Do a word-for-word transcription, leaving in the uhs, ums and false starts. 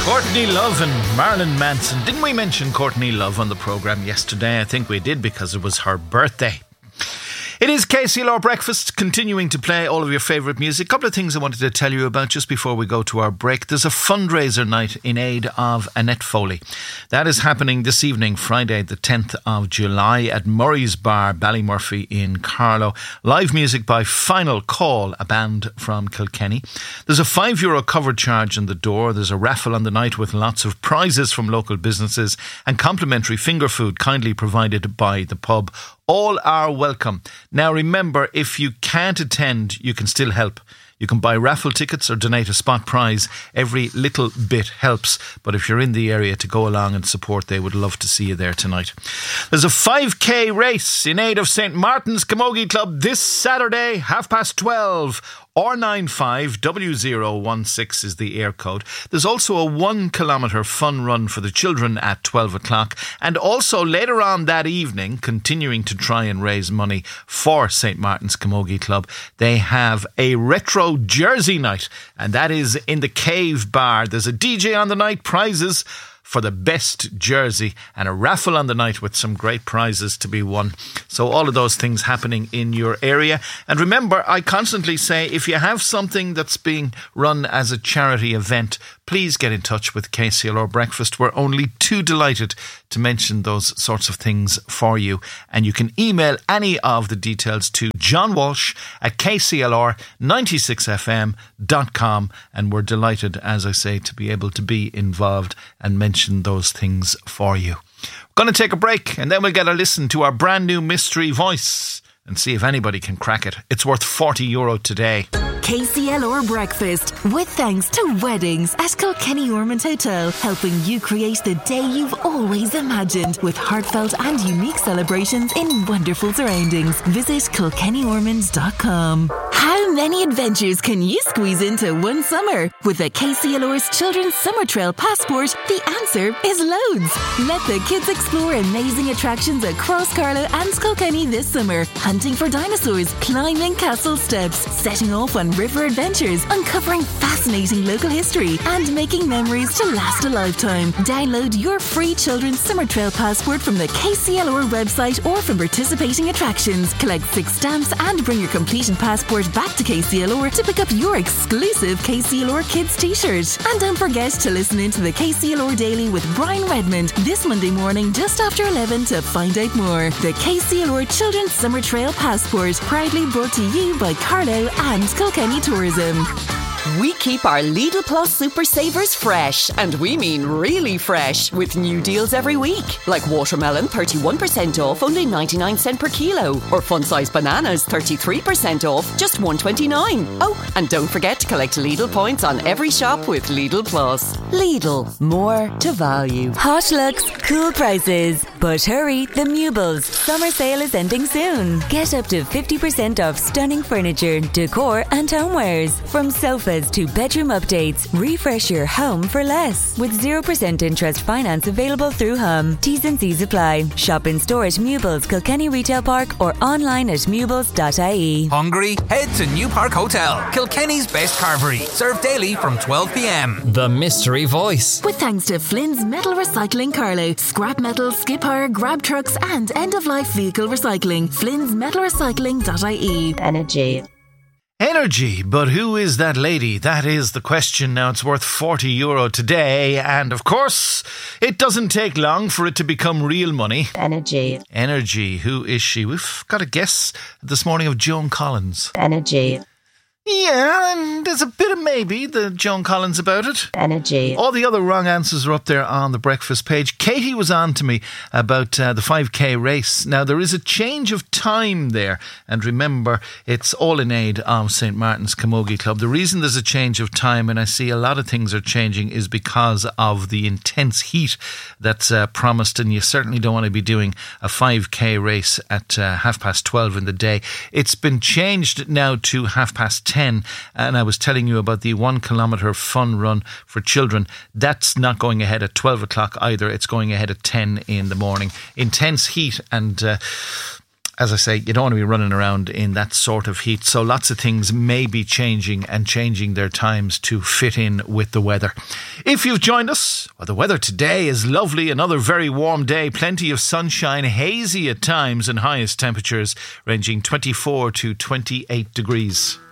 Courtney Love and Marilyn Manson. Didn't we mention Courtney Love on the programme yesterday? I think we did, because it was her birthday. It is K C L R Breakfast, continuing to play all of your favourite music. A couple of things I wanted to tell you about just before we go to our break. There's a fundraiser night in aid of Annette Foley. That is happening this evening, Friday the tenth of July at Murray's Bar, Ballymurphy in Carlow. Live music by Final Call, a band from Kilkenny. There's a five euro cover charge on the door. There's a raffle on the night with lots of prizes from local businesses and complimentary finger food kindly provided by the pub. All are welcome. Now remember, if you can't attend, you can still help. You can buy raffle tickets or donate a spot prize. Every little bit helps. But if you're in the area to go along and support, they would love to see you there tonight. There's a five K race in aid of Saint Martin's Camogie Club this Saturday, half past twelve. or nine five W zero one six is the air code. There's also a one kilometre fun run for the children at twelve o'clock. And also later on that evening, continuing to try and raise money for Saint Martin's Camogie Club, they have a retro jersey night. And that is in the Cave Bar. There's a D J on the night, prizes for the best jersey, and a raffle on the night with some great prizes to be won. So all of those things happening in your area. And remember, I constantly say, if you have something that's being run as a charity event, please get in touch with K C L R Breakfast. We're only too delighted to mention those sorts of things for you. And you can email any of the details to John Walsh at K C L R ninety-six F M dot com. And we're delighted, as I say, to be able to be involved and mention those things for you. We're going to take a break, and then we'll get a listen to our brand new mystery voice and see if anybody can crack it. It's worth forty euro today. K C L R Breakfast, with thanks to Weddings at Kilkenny Ormond Hotel, helping you create the day you've always imagined with heartfelt and unique celebrations in wonderful surroundings. Visit kilkenny ormond dot com. How many adventures can you squeeze into one summer? With a K C L R's Children's Summer Trail Passport, the answer is loads. Let the kids explore amazing attractions across Carlow and Kilkenny this summer. Hunting for dinosaurs, climbing castle steps, setting off on river adventures, uncovering fascinating local history, and making memories to last a lifetime. Download your free Children's Summer Trail Passport from the K C L R website or from participating attractions. Collect six stamps and bring your completed passport back to K C L R to pick up your exclusive K C L R Kids t-shirt. And don't forget to listen in to the K C L R Daily with Brian Redmond this Monday morning just after eleven to find out more. The K C L R Children's Summer Trail Passport, proudly brought to you by Carlow and Kilkenny Tourism. We keep our Lidl Plus Super Savers fresh, and we mean really fresh, with new deals every week. Like watermelon, thirty-one percent off, only ninety-nine cents per kilo. Or fun-sized bananas, thirty-three percent off, just one twenty-nine. Oh, and don't forget to collect Lidl points on every shop with Lidl Plus. Lidl, more to value. Hot looks, cool prices. But hurry, the Mewbles summer sale is ending soon. Get up to fifty percent off stunning furniture, decor and homewares. From sofas to bedroom updates, refresh your home for less. With zero percent interest finance available through Hum. T's and C's apply. Shop in store at Mewbles, Kilkenny Retail Park, or online at mewbles dot I E. Hungry? Head to New Park Hotel, Kilkenny's best carvery. Served daily from twelve p.m. The Mystery Voice. With thanks to Flynn's Metal Recycling Carlow, scrap metal, skip hire, grab trucks and end-of-life vehicle recycling. Flynn's Metal Recycling dot I E. Energy. Energy, but who is that lady? That is the question. Now it's worth forty euro today, and of course it doesn't take long for it to become real money. Energy. Energy, who is she? We've got a guess this morning of Joan Collins. Energy. Yeah, and there's a bit of maybe the Joan Collins about it. Energy. All the other wrong answers are up there on the breakfast page. Katie was on to me about uh, the five K race. Now, there is a change of time there. And remember, it's all in aid of Saint Martin's Camogie Club. The reason there's a change of time, and I see a lot of things are changing, is because of the intense heat that's uh, promised. And you certainly don't want to be doing a five K race at uh, half past twelve in the day. It's been changed now to half past ten. And I was telling you about the one kilometre fun run for children. That's not going ahead at twelve o'clock either. It's going ahead at ten in the morning. Intense heat, and uh, as I say, you don't want to be running around in that sort of heat. So lots of things may be changing and changing their times to fit in with the weather. If you've joined us, well, the weather today is lovely. Another very warm day. Plenty of sunshine, hazy at times, and highest temperatures ranging twenty-four to twenty-eight degrees.